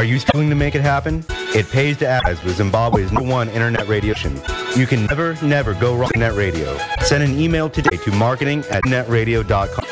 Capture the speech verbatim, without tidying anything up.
Are you struggling to make it happen? It pays to advertise with Zimbabwe's number one internet radio station. You can never, never go wrong with net radio. Send an email today to marketing at netradio dot com.